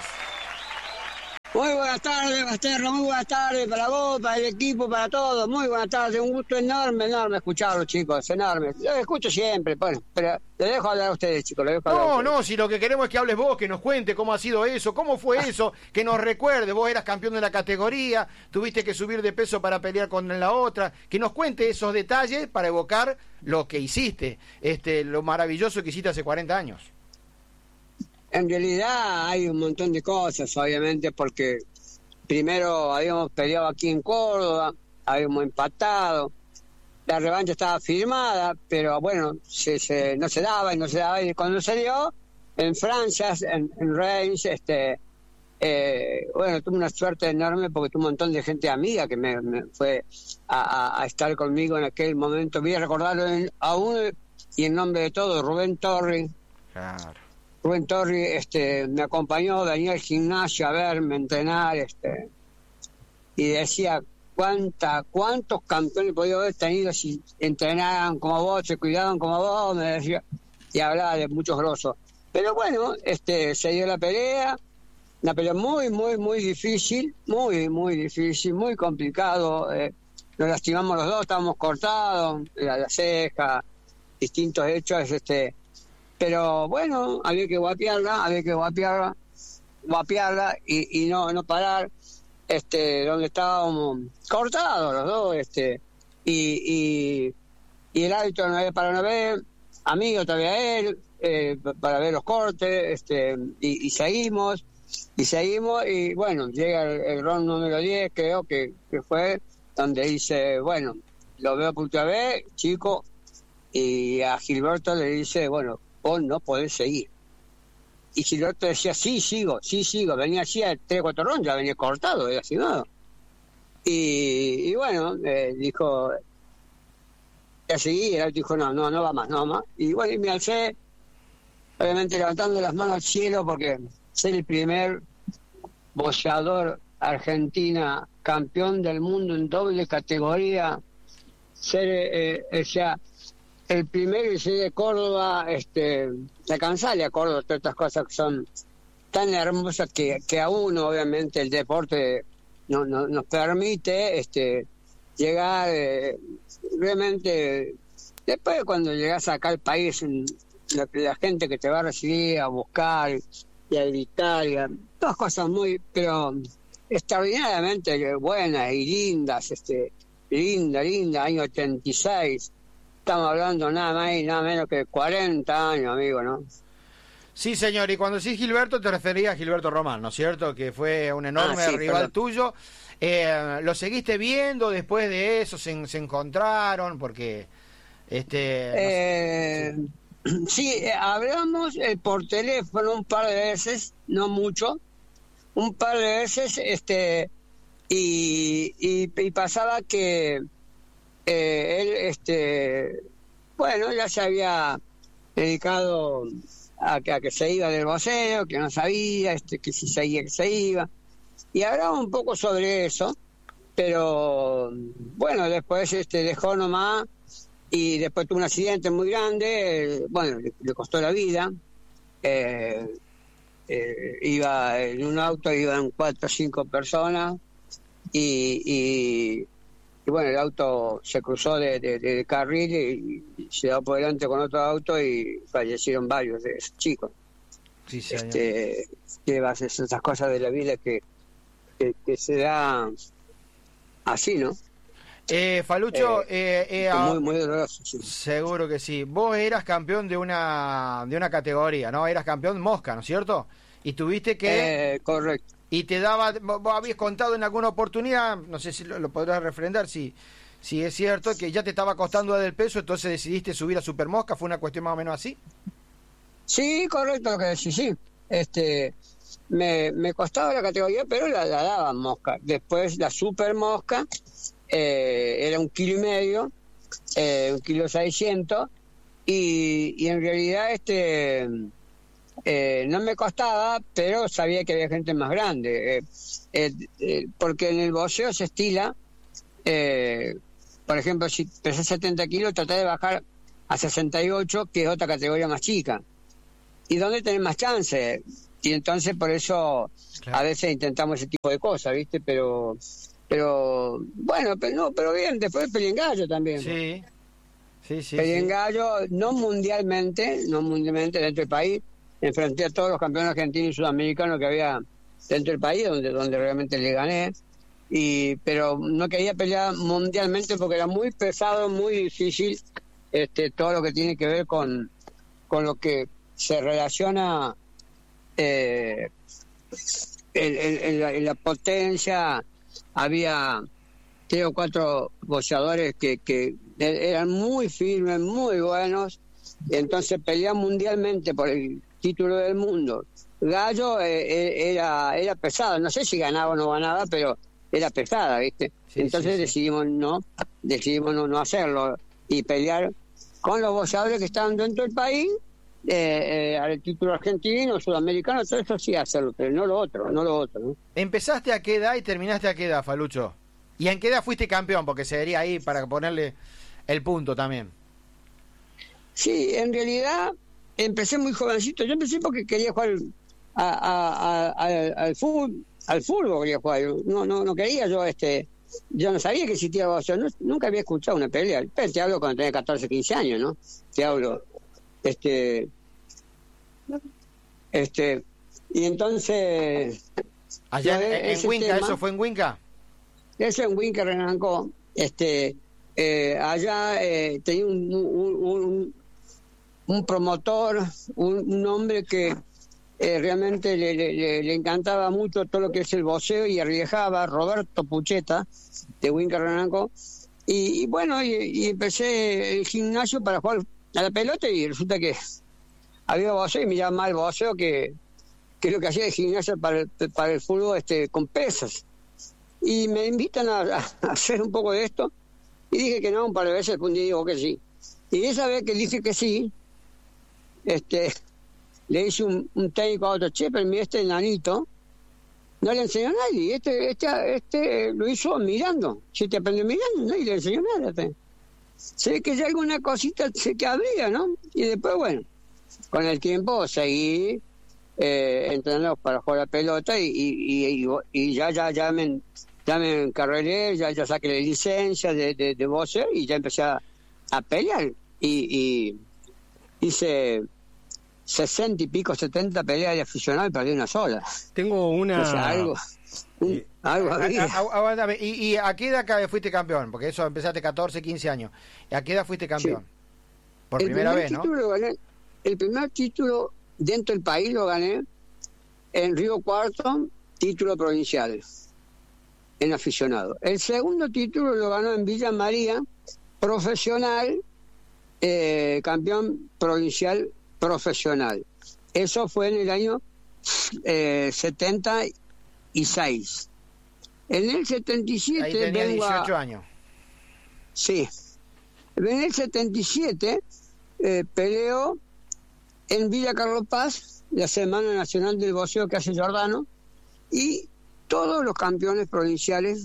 Muy buenas tardes, Basterro, muy buenas tardes para vos, para el equipo, para todos. Muy buenas tardes, un gusto enorme, enorme escucharlos, chicos, enorme. Yo escucho siempre, bueno, pero le dejo hablar a ustedes, chicos. Le dejo hablar no, a ustedes. no, si lo que queremos es que hables vos, que nos cuente cómo ha sido eso, cómo fue eso, que nos recuerde. Vos eras campeón de la categoría, tuviste que subir de peso para pelear con la otra. Que nos cuente esos detalles para evocar lo que hiciste, este, lo maravilloso que hiciste hace cuarenta años. En realidad hay un montón de cosas, obviamente, porque primero habíamos peleado aquí en Córdoba, habíamos empatado, la revancha estaba firmada, pero bueno, se, se, no se daba y no se daba, y cuando se dio, en Francia, en, en Reims, este, eh, bueno, tuve una suerte enorme porque tuve un montón de gente amiga que me, me fue a, a, a estar conmigo en aquel momento. Voy a recordarlo en, a uno y en nombre de todos, Rubén Torri. Claro. Rubén Torri este, me acompañó, venía al gimnasio a verme, entrenar, este, y decía, ¿cuánta, ¿cuántos campeones podía haber tenido si entrenaran como vos, se cuidaban como vos? Me decía, y hablaba de muchos grosos. Pero bueno, este, se dio la pelea, una pelea muy, muy, muy difícil, muy, muy difícil, muy complicado. Eh, nos lastimamos los dos, estábamos cortados, la, la ceja, distintos hechos, este... Pero bueno, había que guapearla, había que guapearla, guapearla y, y no, no parar, este, donde estábamos cortados los dos, este, y, y, y el árbitro no había para una vez, amigo todavía él, eh, para ver los cortes, este, y, y seguimos, y seguimos, y bueno, llega el, el round número diez, creo que, que fue, donde dice, bueno, lo veo por última vez, chico, y a Gilberto le dice, bueno, vos no podés seguir. Y Gilberto decía, sí, sigo, sí, sigo. Venía así a tres o cuatro rondas, venía cortado, había lastimado. Y, y bueno, eh, dijo, ya seguí, y él dijo, no, no, no va más, no va más. Y bueno, y me alcé, obviamente levantando las manos al cielo, porque ser el primer boxeador argentina campeón del mundo en doble categoría, ser, eh, o sea, el primero y soy de Córdoba, este, de Cansalia, Córdoba, todas estas cosas que son tan hermosas que, que a uno, obviamente, el deporte no, no, nos permite este, llegar, eh, realmente, después cuando llegas acá al país, la, la gente que te va a recibir, a buscar y a gritar, y a, todas cosas muy, pero extraordinariamente buenas y lindas, este, linda, linda, año ochenta y seis. Estamos hablando nada más y nada menos que cuarenta años, amigo, ¿no? Sí, señor, y cuando decís Gilberto te referías a Gilberto Román, ¿no es cierto? Que fue un enorme ah, sí, rival perdón. tuyo. Eh, ¿Lo seguiste viendo después de eso? ¿Se, se encontraron? Porque... este eh, no sé. Sí, eh, hablamos eh, por teléfono un par de veces, no mucho, un par de veces, este y, y, y pasaba que... Eh, él, este, bueno, ya se había dedicado a que, a que se iba del boxeo, que no sabía, este, que si seguía, que se iba, y hablaba un poco sobre eso, pero bueno, después este, dejó nomás, y después tuvo un accidente muy grande, eh, bueno, le, le costó la vida, eh, eh, iba en un auto, iban cuatro o cinco personas, y... y Y bueno, el auto se cruzó de, de, de carril y, y se dio por delante con otro auto y fallecieron varios de esos chicos. Sí, señor. Este, que vas a hacer esas cosas de la vida que, que, que se da así, ¿no? Eh, Falucho, Eh, eh, eh, ah, muy, muy doloroso, sí. seguro que sí. Vos eras campeón de una de una categoría, ¿no? Eras campeón mosca, ¿no es cierto? Y tuviste que... Eh, correcto. Y te daba... Vos vos habías contado en alguna oportunidad, no sé si lo, lo podrás refrendar, si, si es cierto, que ya te estaba costando del peso, entonces decidiste subir a super mosca. ¿Fue una cuestión más o menos así? Sí, correcto lo que decís, sí. Este, me, me costaba la categoría, pero la, la daba mosca. Después la super mosca, eh, era un kilo y medio, eh, un kilo seiscientos, y, y en realidad este eh, no me costaba, pero sabía que había gente más grande, eh, eh, eh, porque en el boxeo se estila, eh, por ejemplo, si pesas setenta kilos, tratar de bajar a sesenta y ocho, que es otra categoría más chica. ¿Y dónde tenés más chance? Y entonces por eso claro. a veces intentamos ese tipo de cosas, ¿viste? Pero, pero bueno, pero no, pero bien, después peleé en gallo también. Sí, sí, sí. Peleé sí. en gallo, no mundialmente, no mundialmente dentro del país. Enfrenté a todos los campeones argentinos y sudamericanos que había dentro del país, donde, donde realmente le gané. Y, pero no quería pelear mundialmente porque era muy pesado, muy difícil, este, todo lo que tiene que ver con, con lo que se relaciona eh, en, en, en, la, en la potencia. Había tres o cuatro boxeadores que, que eran muy firmes, muy buenos, entonces pelear mundialmente por el título del mundo. Gallo eh, era era pesado, no sé si ganaba o no ganaba, pero era pesada, ¿viste? Sí, entonces sí, sí. decidimos no decidimos no, no hacerlo y pelear con los boxeadores que estaban dentro del país. Eh, eh, al título argentino, sudamericano, todo eso sí hacerlo, pero no lo otro, no lo otro, ¿no? ¿Empezaste a qué edad y terminaste a qué edad, Falucho? ¿Y en qué edad fuiste campeón? Porque sería ahí para ponerle el punto también. Sí, en realidad empecé muy jovencito. Yo empecé porque quería jugar a, a, a, a, al fútbol, al fútbol quería jugar. No, no, no quería yo, este, yo no sabía que existía boxeo, no, nunca había escuchado una pelea. Pero te hablo cuando tenía catorce, quince años, ¿no? Te hablo. Este, este, y entonces allá en, en Huinca, tema, ¿eso fue en Huinca? Eso en Huinca, Renancó. Este, eh, allá eh, tenía un, un, un, un promotor, un, un hombre que eh, realmente le, le, le encantaba mucho todo lo que es el boxeo y arriesgaba, Roberto Pucheta, de Huinca, Renancó. Y, y bueno, y, y empecé el gimnasio para jugar a la pelota y resulta que había boxeo y me llama el boxeo que, que lo que hacía de gimnasia para el, para el fútbol este, con pesas. Y me invitan a, a hacer un poco de esto y dije que no un par de veces, un día digo que sí. Y esa vez que dije que sí, este, le hice un, un técnico a otro, che, pero mira este enanito, no le enseñó a nadie, este, este, este lo hizo mirando, si te aprendió mirando, nadie le enseñó nada. Te. Se ve que ya alguna cosita se que habría, ¿no? Y después, bueno, con el tiempo seguí eh, entrenando para jugar a la pelota y, y, y, y ya, ya, ya me, ya me encarreré, ya, ya saqué la licencia de, de, de boxeo y ya empecé a, a pelear. Y, y hice sesenta y pico, setenta peleas de aficionado y perdí una sola. Tengo una... O sea, algo... Un, algo a, a, a, y, ¿Y a qué edad fuiste campeón? Porque eso empezaste catorce, quince años. ¿A qué edad fuiste campeón? Sí. Por el primera vez, ¿no? Lo gané, el primer título dentro del país lo gané en Río Cuarto, título provincial, en aficionado. El segundo título lo ganó en Villa María, profesional, eh, campeón provincial profesional. Eso fue en el año eh, setenta y seis. En el setenta y siete ahí tenía vengo dieciocho a... años. Sí. En el setenta y siete eh, peleo en Villa Carlos Paz, la Semana Nacional del Boxeo que hace Giordano, y todos los campeones provinciales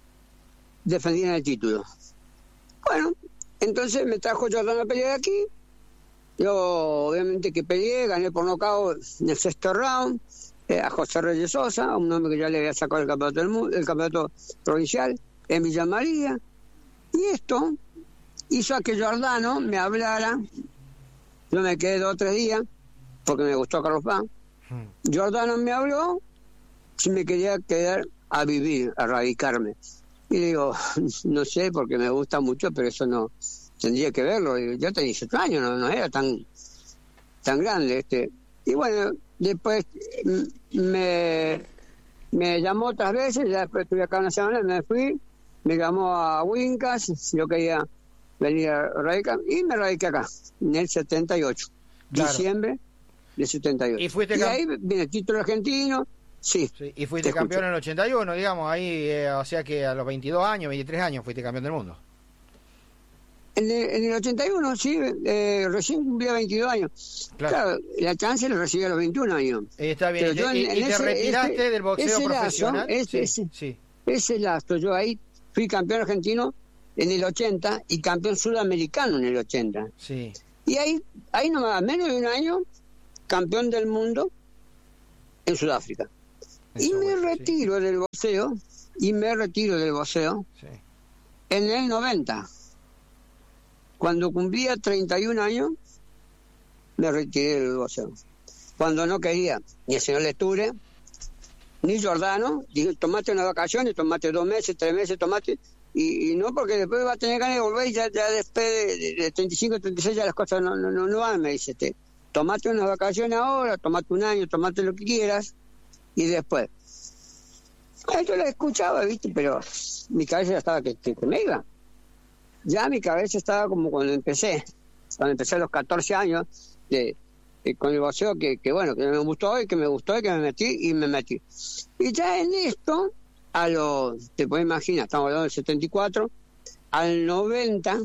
defendían el título. Bueno, entonces me trajo Giordano a pelear aquí. Yo obviamente que peleé, gané por nocaut en el sexto round. Eh, a José Reyes Sosa, un hombre que ya le había sacado el campeonato del mundo, el campeonato provincial en Villa María. Y esto hizo a que Giordano me hablara. Yo me quedé dos o tres días porque me gustó Carlos Paz. Hmm. Giordano me habló si me quería quedar a vivir, a radicarme. Y digo, no sé, porque me gusta mucho, pero eso no, tendría que verlo. Y yo tenía dieciocho años, no, no era tan, tan grande. este Y bueno, después me, me llamó otras veces, ya después estuve acá una semana, me fui, me llamó a Wincas, si yo quería venir a radicar, y me radiqué acá, en el setenta y ocho, Claro. diciembre del setenta y ocho. Y fuiste y cam- ahí viene el título argentino, sí. Sí, y fuiste te campeón escucho. en el ochenta y uno, digamos, ahí, eh, o sea que a los veintidós años, veintitrés años fuiste campeón del mundo. En el, en el ochenta y uno, sí, eh, recién cumplía veintidós años. Claro. Claro, la chance la recibí a los veintiún años. Eh, está bien, Pero y, yo en- y- en y te ese- retiraste ese- del boxeo ese lazo, profesional. ese- sí, ese- sí. Ese lazo, yo ahí fui campeón argentino en el ochenta y campeón sudamericano en el ochenta. Sí. Y ahí, ahí nomás, menos de un año, campeón del mundo en Sudáfrica. Y me retiro del boxeo, y me retiro del boxeo Sí. en el noventa. Cuando cumplía treinta y un años, me retiré del boxeo. Cuando no quería ni el señor Leture, ni Giordano, dije, tomate unas vacaciones, tomate dos meses, tres meses, tomate, y, y no porque después va a tener ganas de volver y ya, ya después de, de, de treinta y cinco, treinta y seis ya las cosas no, no, no, no van, me dice, este, tomate unas vacaciones ahora, tomate un año, tomate lo que quieras, y después. Ah, yo la escuchaba, viste, pero mi cabeza ya estaba que, que, que me iba. Ya mi cabeza estaba como cuando empecé, cuando empecé a los catorce años, de, de- con el boxeo, que, que bueno, que me gustó y que me gustó y que me metí y me metí. Y ya en esto, a los, te puedes imaginar, estamos hablando del setenta y cuatro, al noventa,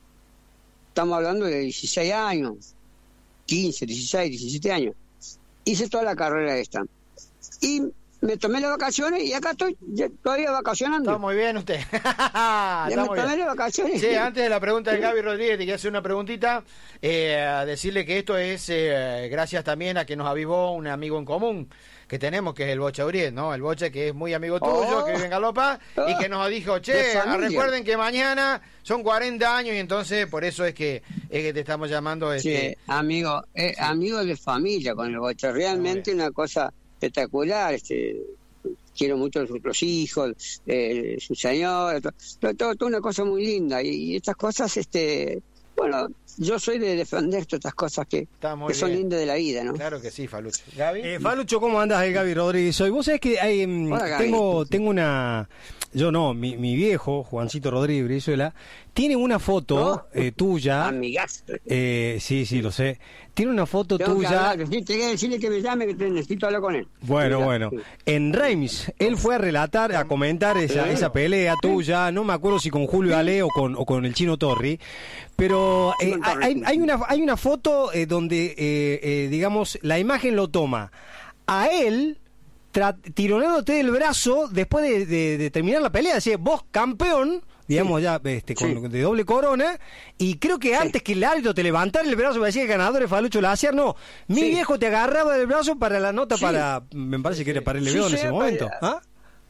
estamos hablando de dieciséis años, quince, dieciséis, diecisiete años. Hice toda la carrera esta. Y me tomé las vacaciones y acá estoy ya, todavía vacacionando. Está muy bien usted. Ya Está me muy tomé bien. las vacaciones. Sí, antes de la pregunta de Gaby Rodríguez, te quiero hacer una preguntita. Eh, decirle que esto es eh, gracias también a que nos avivó un amigo en común que tenemos, que es el Bocha Uriet, ¿no? El Bocha que es muy amigo tuyo, Oh. que vive en Galopa, y que nos dijo, De che, familia. recuerden que mañana son cuarenta años, y entonces por eso es que, es que te estamos llamando. Sí, Este, amigo, eh, amigo de familia con el Bocha, realmente una cosa espectacular. Este, quiero mucho a sus los hijos, eh, su señor, todo, todo, todo, todo una cosa muy linda. Y, y estas cosas, este, bueno, yo soy de defender todas estas cosas que, muy que son bien. lindas de la vida, ¿no? Claro que sí, Falucho. ¿Gaby? Eh, Falucho, ¿cómo andas? Eh, Gaby Rodríguez soy. Vos sabés que hay, mm, Hola, Gaby. tengo, tengo una... Yo no, mi, mi viejo, Juancito Rodríguez Brizuela, tiene una foto ¿No? eh, tuya. Amigas. Eh, sí, sí, lo sé. Tiene una foto Tengo que tuya. hablar, sí, tengo que decirle que me llame, que te- necesito hablar con él. Bueno, Mira, bueno. sí. En Reims, él fue a relatar, a comentar esa, Sí. esa pelea tuya, no me acuerdo si con Julio Ale o con, o con el Chino Torri, pero eh, Chino Torri, hay, sí. hay una hay una foto eh, donde, eh, eh, digamos, la imagen lo toma a él tra- tironeándote del brazo después de, de- de terminar la pelea, decía, vos campeón, digamos ya este, con, Sí. de doble corona, y creo que antes que el árbitro te levantara el brazo para decir que el ganador es Falucho Laciar, no, mi Sí. viejo te agarraba del brazo para la nota, Sí. para, me parece que era para el Sí, León en sí, ese para- momento. ¿Ah?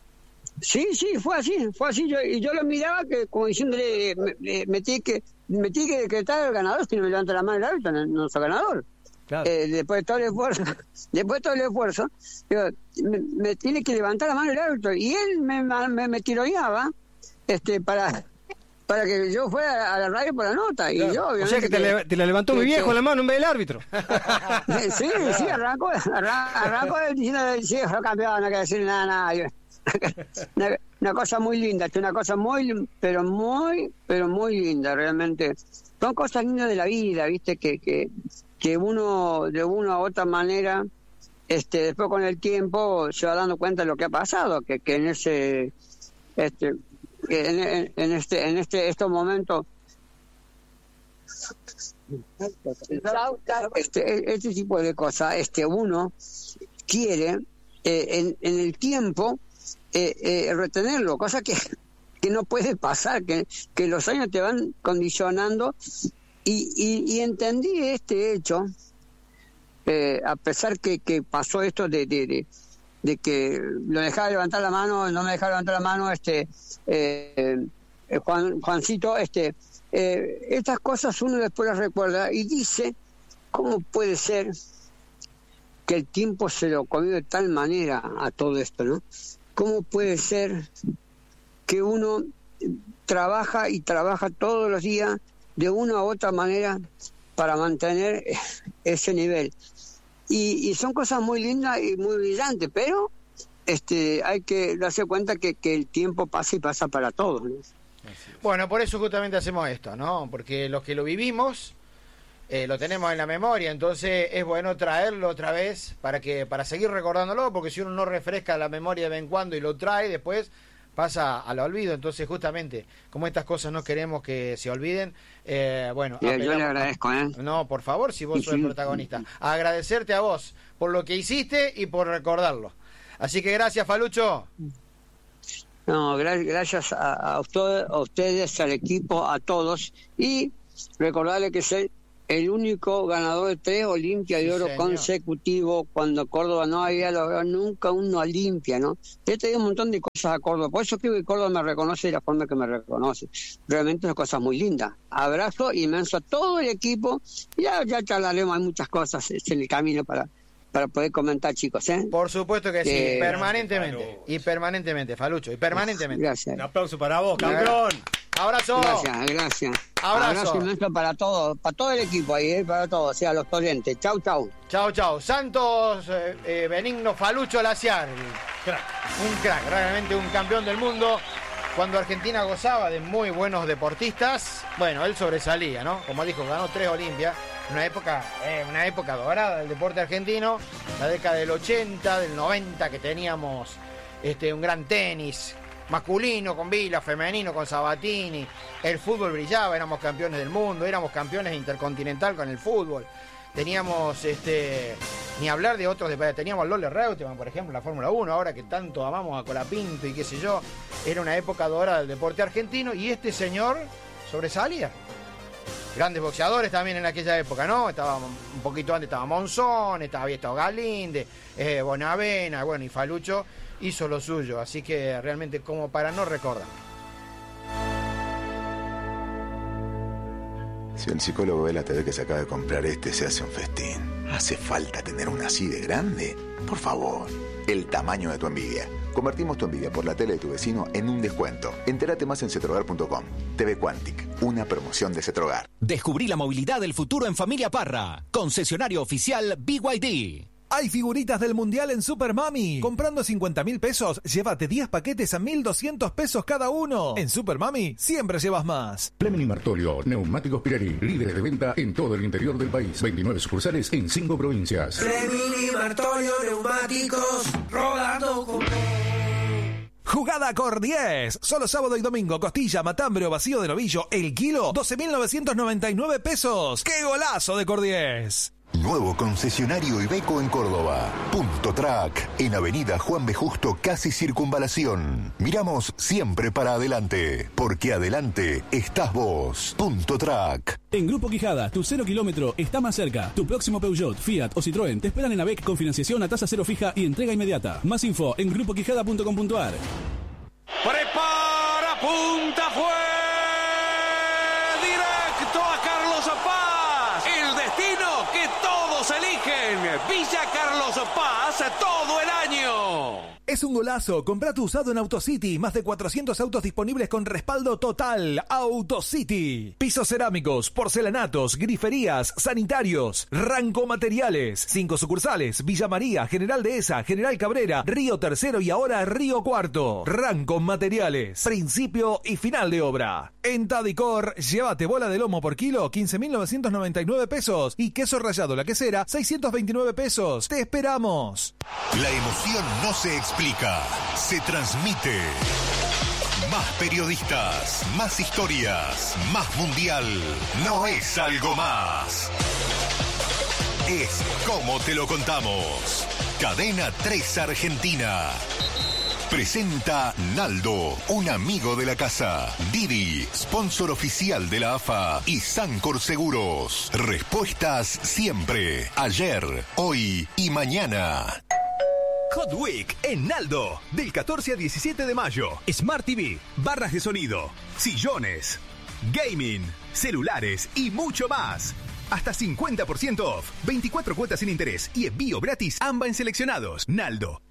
Sí, sí, fue así, fue así. Yo, y yo lo miraba que como diciéndole, me, me, me tiene que, me tiene que decretar el ganador, si no me levanta la mano el árbitro, no, no soy ganador. Claro. Eh, después de todo el esfuerzo, después de todo el esfuerzo, digo, me, me tiene que levantar la mano el árbitro. Y él me, me, me tironeaba este, para, para que yo fuera a la radio por la nota. Y Claro. yo, O obviamente. sea que te, le- te la levantó mi que- viejo que- la mano en vez del árbitro. Sí, sí, arrancó, arrancó, arrancó diciendo, sí, soy campeón, no hay que decir nada, nada. Una, una cosa muy linda, una cosa muy, pero muy, pero muy linda, realmente. Son cosas lindas de la vida, viste, que, que, que uno, de una u otra manera, este, después con el tiempo se va dando cuenta de lo que ha pasado, que, que en ese, este, que en, en- en este, en este, estos momentos, este, este tipo de cosas, este, uno quiere eh, en, en el tiempo eh, eh, retenerlo, cosa que, que no puede pasar, que, que los años te van condicionando, y, y, y entendí este hecho, eh, a pesar que, que pasó esto de, de, de, de que lo dejaba levantar la mano, no me dejaba levantar la mano, este eh, eh, Juan, Juancito, este eh, estas cosas uno después las recuerda y dice, ¿cómo puede ser que el tiempo se lo comió de tal manera a todo esto, ¿no? ¿Cómo puede ser que uno trabaja y trabaja todos los días de una u otra manera para mantener ese nivel. Y, y son cosas muy lindas y muy brillantes, pero este hay que darse cuenta que, que el tiempo pasa y pasa para todos, ¿no? Bueno, por eso justamente hacemos esto, ¿no? Porque los que lo vivimos eh, lo tenemos en la memoria, entonces es bueno traerlo otra vez para que para seguir recordándolo, porque si uno no refresca la memoria de vez en cuando y lo trae, después pasa al olvido. Entonces justamente como estas cosas no queremos que se olviden, eh, bueno, yo, yo le agradezco, ¿eh? No, por favor, si vos sos el protagonista, agradecerte a vos por lo que hiciste y por recordarlo. Así que gracias, Falucho. No, gra- gracias a, a, usted, a ustedes, al equipo, a todos, y recordarle que soy el único ganador de tres Olimpias de Oro señor. consecutivos, cuando Córdoba no había logrado nunca una Olimpia, ¿no? Yo te digo un montón de cosas a Córdoba, por eso creo que Córdoba me reconoce de la forma que me reconoce. Realmente son cosas muy lindas. Abrazo inmenso a todo el equipo, y ya, ya charlaremos, hay muchas cosas en el camino para... para poder comentar, chicos, ¿eh? Por supuesto que sí, Eh, permanentemente, y permanentemente, Falucho, y permanentemente. Gracias. Un aplauso para vos, campeón. Abrazo. Gracias, gracias. Abrazo. Abrazo inmenso para todos, para todo el equipo ahí, ¿eh? Para todos, o sea, los oyentes. Chau, chau. Chau, chau. Santos eh, eh, Benigno Falucho Laciar, crack, un crack, realmente un campeón del mundo. Cuando Argentina gozaba de muy buenos deportistas, bueno, él sobresalía, ¿no? Como dijo, ganó tres Olimpias. Una época, eh, una época dorada del deporte argentino, la década del ochenta, del noventa, que teníamos este, un gran tenis masculino con Vila, femenino con Sabatini, el fútbol brillaba, éramos campeones del mundo, éramos campeones intercontinental con el fútbol, teníamos, este, ni hablar de otros, de, teníamos al Lolle Reutemann, por ejemplo, en la Fórmula uno, ahora que tanto amamos a Colapinto y qué sé yo, era una época dorada del deporte argentino, y este señor sobresalía. Grandes boxeadores también en aquella época, ¿no? Estaba un poquito antes, estaba Monzón, estaba había estado Galinde, eh, Bonavena, bueno, y Falucho hizo lo suyo, así que realmente como para no recordar. Si el psicólogo ve la T V que se acaba de comprar este, se hace un festín. ¿Hace falta tener una así de grande? Por favor, el tamaño de tu envidia. Convertimos tu envidia por la tele de tu vecino en un descuento. Entérate más en cetrogar punto com. T V Quantic, una promoción de Cetrogar. Descubrí la movilidad del futuro en Familia Parra. Concesionario oficial B Y D. Hay figuritas del Mundial en Super Mami. Comprando cincuenta mil pesos, llévate diez paquetes a mil doscientos pesos cada uno. En Super Mami siempre llevas más. Fleming y Martolio, Neumáticos Pirelli, líderes de venta en todo el interior del país. veintinueve sucursales en cinco provincias. Fleming y Martolio, neumáticos, rodando con... Jugada Cor diez. Solo sábado y domingo, costilla, matambre o vacío de novillo, el kilo, doce mil novecientos noventa y nueve pesos. ¡Qué golazo de Cor diez! Nuevo concesionario Iveco en Córdoba. Punto Track, en Avenida Juan B. Justo, casi Circunvalación. Miramos siempre para adelante, porque adelante estás vos. Punto Track. En Grupo Quijada, tu cero kilómetro está más cerca. Tu próximo Peugeot, Fiat o Citroën te esperan en AVEC con financiación a tasa cero fija y entrega inmediata. Más info en grupo quijada punto com punto a r. Prepara, punta, fue directo a Carlos Paz. El destino que todos eligen. Villa Carlos Paz todo el año. Es un golazo. Comprá tu usado en AutoCity. Más de cuatrocientos autos disponibles con respaldo total. AutoCity. Pisos cerámicos, porcelanatos, griferías, sanitarios. Ranco Materiales. Cinco sucursales. Villa María, General Dehesa, General Cabrera, Río Tercero y ahora Río Cuarto. Ranco Materiales. Principio y final de obra. En Tadicor, llévate bola de lomo por kilo, quince mil novecientos noventa y nueve pesos. Y queso rallado la quesera, seiscientos veintinueve pesos. ¡Te esperamos! La emoción no se explica, se transmite. Más periodistas, más historias, más mundial. No es algo más. Es como te lo contamos. Cadena tres Argentina. Presenta Naldo, un amigo de la casa. Didi, sponsor oficial de la A F A. Y Sancor Seguros. Respuestas siempre. Ayer, hoy y mañana. Hot Week en Naldo, del catorce al diecisiete de mayo. Smart T V, barras de sonido, sillones, gaming, celulares y mucho más. Hasta cincuenta por ciento off, veinticuatro cuotas sin interés y envío gratis, ambas en seleccionados. Naldo,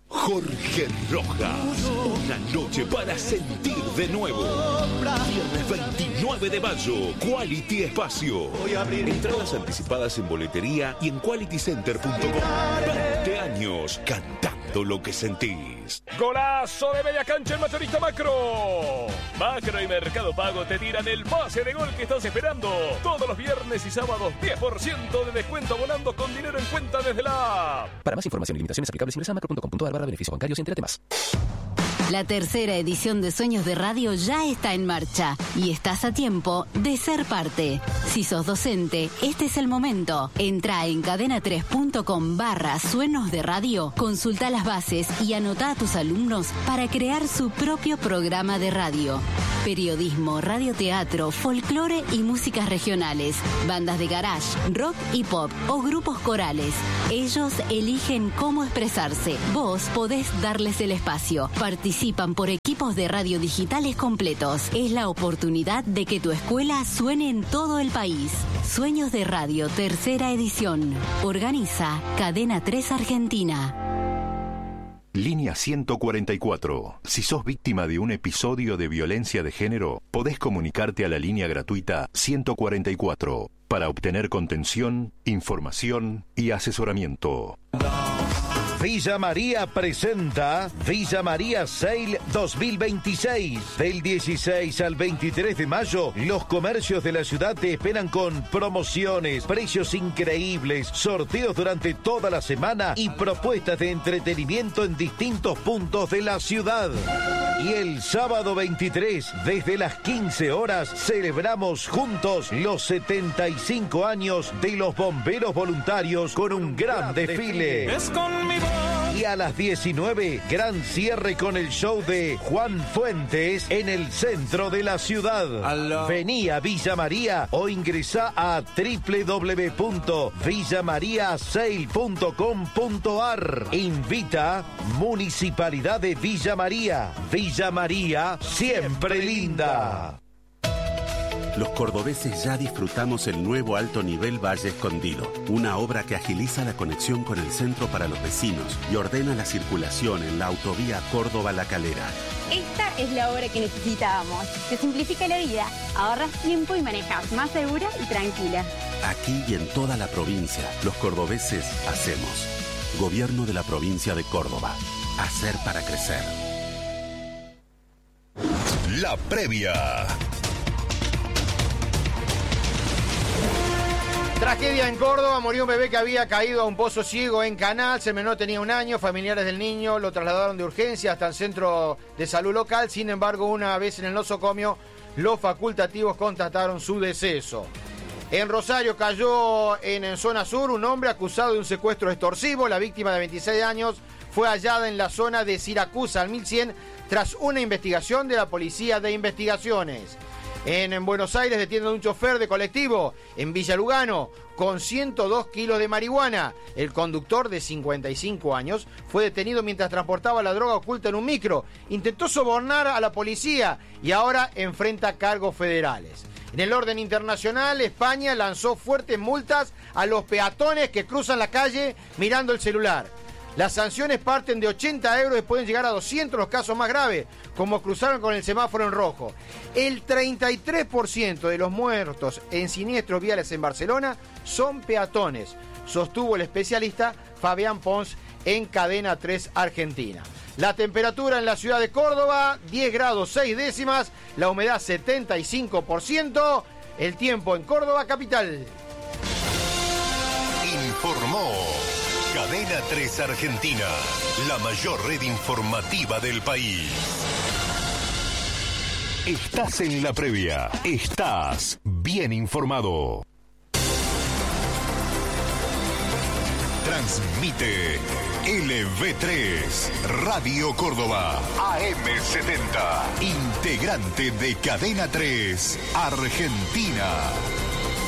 Jorge Rojas, una noche para sentir de nuevo. Viernes veintinueve de mayo, Quality Espacio. Entradas anticipadas en boletería y en quality center punto com. veinte años cantando lo que sentís. Golazo de media cancha en Mayorista Macro. Macro y Mercado Pago te tiran el pase de gol que estás esperando. Todos los viernes y sábados, diez por ciento de descuento volando con dinero en cuenta desde la app. Para más información y limitaciones aplicables ingresa a macro punto com punto a r barra beneficios bancarios y entérate más. La tercera edición de Sueños de Radio ya está en marcha y estás a tiempo de ser parte. Si sos docente, este es el momento. Entra en cadena tres punto com barra Sueños de Radio, consulta las bases y anota a tus alumnos para crear su propio programa de radio. Periodismo, radioteatro, folclore y músicas regionales, bandas de garage, rock y pop o grupos corales. Ellos eligen cómo expresarse. Vos podés darles el espacio. Participan por equipos de radio digitales completos. Es la oportunidad de que tu escuela suene en todo el país. Sueños de Radio, tercera edición. Organiza Cadena tres Argentina. Línea ciento cuarenta y cuatro. Si sos víctima de un episodio de violencia de género, podés comunicarte a la línea gratuita ciento cuarenta y cuatro para obtener contención, información y asesoramiento. Villa María presenta Villa María Sale dos mil veintiséis. Del dieciséis al veintitrés de mayo, los comercios de la ciudad te esperan con promociones, precios increíbles, sorteos durante toda la semana y propuestas de entretenimiento en distintos puntos de la ciudad. Y el sábado veintitrés, desde las quince horas, celebramos juntos los setenta y cinco años de los bomberos voluntarios con un gran desfile. Es con mi voz. Y a las diecinueve, gran cierre con el show de Juan Fuentes en el centro de la ciudad. Aló. Vení a Villa María o ingresá a doble u doble u doble u punto villa maría sale punto com punto a r. Invita Municipalidad de Villa María. Villa María, siempre linda. Los cordobeses ya disfrutamos el nuevo alto nivel Valle Escondido, una obra que agiliza la conexión con el centro para los vecinos y ordena la circulación en la autovía Córdoba-La Calera. Esta es la obra que necesitábamos. Te simplifica la vida, ahorras tiempo y manejas más segura y tranquila. Aquí y en toda la provincia, los cordobeses hacemos. Gobierno de la provincia de Córdoba. Hacer para crecer. La previa. Tragedia en Córdoba, murió un bebé que había caído a un pozo ciego en Canal. El menor tenía un año, familiares del niño lo trasladaron de urgencia hasta el centro de salud local. Sin embargo, una vez en el nosocomio, los facultativos constataron su deceso. En Rosario cayó en, en zona sur un hombre acusado de un secuestro extorsivo. La víctima de veintiséis años fue hallada en la zona de Siracusa, al mil cien, tras una investigación de la Policía de Investigaciones. En, en Buenos Aires detienen a un chofer de colectivo en Villa Lugano con ciento dos kilos de marihuana. El conductor de cincuenta y cinco años fue detenido mientras transportaba la droga oculta en un micro. Intentó sobornar a la policía y ahora enfrenta cargos federales. En el orden internacional, España lanzó fuertes multas a los peatones que cruzan la calle mirando el celular. Las sanciones parten de ochenta euros y pueden llegar a doscientos los casos más graves, como cruzaron con el semáforo en rojo. El treinta y tres por ciento de los muertos en siniestros viales en Barcelona son peatones, sostuvo el especialista Fabián Pons en Cadena tres Argentina. La temperatura en la ciudad de Córdoba, diez grados seis décimas, la humedad setenta y cinco por ciento, el tiempo en Córdoba capital. Informó Cadena tres Argentina, la mayor red informativa del país. Estás en la previa, estás bien informado. Transmite L V tres, Radio Córdoba, A M setenta, integrante de Cadena tres Argentina.